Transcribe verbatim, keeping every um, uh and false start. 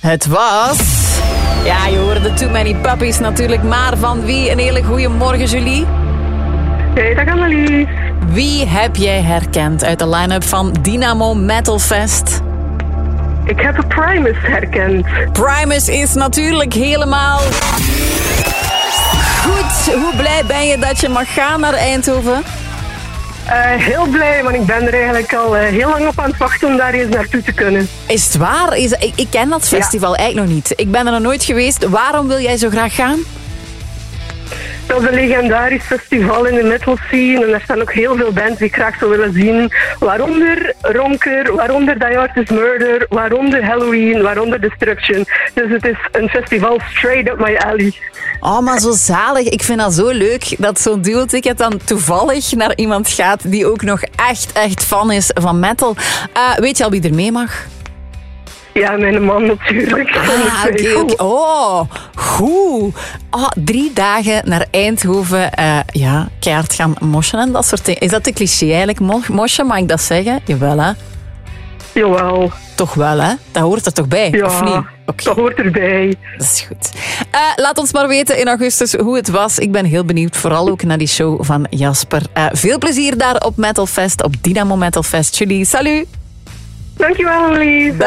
Het was... Ja, je hoorde Too Many Puppies natuurlijk, maar van wie? Een hele goede morgen, Julie. Hey, dag Annelies. Wie heb jij herkend uit de line-up van Dynamo Metal Fest? Ik heb Primus herkend. Primus is natuurlijk helemaal... Goed, hoe blij ben je dat je mag gaan naar Eindhoven? Uh, heel blij, want ik ben er eigenlijk al uh, heel lang op aan het wachten om daar eens naartoe te kunnen. Is het waar? Is, ik, ik ken dat festival ja. eigenlijk nog niet. Ik ben er nog nooit geweest. Waarom wil jij zo graag gaan? Dat is een legendarisch festival in de metal scene en er staan ook heel veel bands die ik graag zou willen zien. Waaronder Ronker, waaronder Die Artist Murder, waaronder Halloween, waaronder Destruction. Dus het is een festival straight up my alley. Oh, maar zo zalig. Ik vind dat zo leuk dat zo'n duo-ticket dan toevallig naar iemand gaat die ook nog echt, echt fan is van metal. Uh, weet je al wie er mee mag? Ja, mijn man natuurlijk. Ah, oké, okay, okay. Oh, goed. Oh, drie dagen naar Eindhoven. Uh, ja, keihard gaan moshen en dat soort dingen. Is dat te cliché eigenlijk? Mo- moshen, mag ik dat zeggen? Jawel, hè? Jawel. Toch wel, hè? Dat hoort er toch bij, ja, of niet? Okay. Dat hoort erbij. Dat is goed. Uh, laat ons maar weten in augustus hoe het was. Ik ben heel benieuwd, vooral ook naar die show van Jasper. Uh, veel plezier daar op Metal Fest, op Dynamo Metal Fest. Julie, salut! Dankjewel, Annelies.